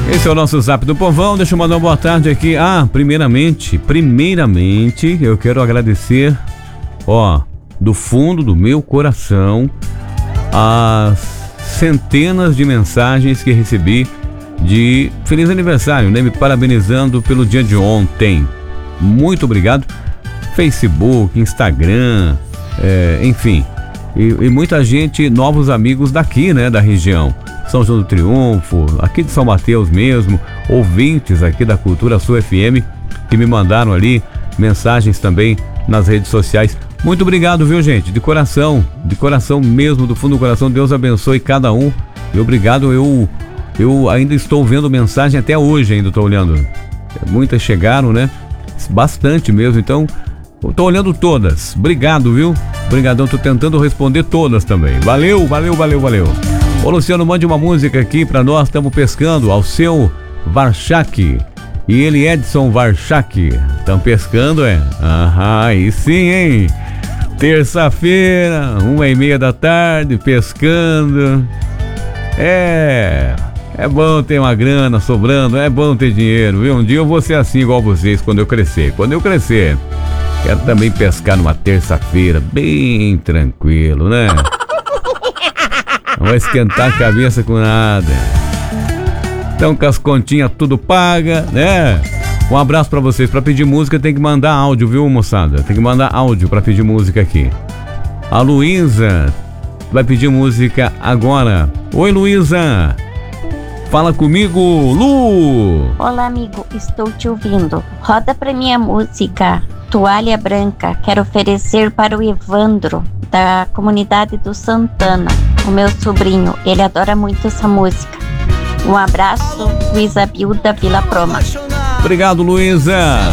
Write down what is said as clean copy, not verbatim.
Esse é o nosso Zap do Povão. Deixa eu mandar uma boa tarde aqui. Primeiramente, eu quero agradecer, do fundo do meu coração, as centenas de mensagens que recebi de feliz aniversário, né? Me parabenizando pelo dia de ontem. Muito obrigado. Facebook, Instagram, enfim. E muita gente, novos amigos daqui, né? Da região. São João do Triunfo, aqui de São Mateus mesmo, ouvintes aqui da Cultura Sul FM, que me mandaram ali mensagens também nas redes sociais. Muito obrigado, viu, gente? De coração mesmo, do fundo do coração. Deus abençoe cada um. E obrigado, eu ainda estou vendo mensagem até hoje, ainda estou olhando. Muitas chegaram, né? Bastante mesmo, então eu tô olhando todas. Obrigado, viu? Obrigadão, tô tentando responder todas também. Valeu. Ô, Luciano, mande uma música aqui pra nós, estamos pescando, ao seu Varchak. E ele, Edson Varchak. Estão pescando, aí sim, hein? Terça-feira, 1h30 da tarde, pescando. É bom ter uma grana sobrando, é bom ter dinheiro, viu? Um dia eu vou ser assim igual vocês quando eu crescer. Quero também pescar numa terça-feira, bem tranquilo, né? Não vai esquentar a cabeça com nada. Então, com as continhas tudo paga, né? Um abraço pra vocês. Pra pedir música tem que mandar áudio, viu, moçada? Tem que mandar áudio pra pedir música aqui. A Luísa vai pedir música agora. Oi, Luísa. Fala comigo, Lu. Olá, amigo. Estou te ouvindo. Roda pra minha música Toalha Branca. Quero oferecer para o Evandro, da comunidade do Santana, o meu sobrinho. Ele adora muito essa música. Um abraço, Luísa Bill, da Vila Proma. Obrigado, Luísa.